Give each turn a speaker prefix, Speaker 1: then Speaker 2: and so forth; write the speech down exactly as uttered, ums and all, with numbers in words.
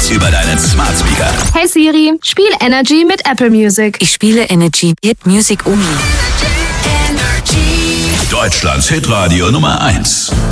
Speaker 1: Hits über deinen Smart Speaker.
Speaker 2: Hey Siri, spiel Energy mit Apple Music.
Speaker 3: Ich spiele Energy Hit Music um.
Speaker 1: Deutschlands Hitradio Nummer eins.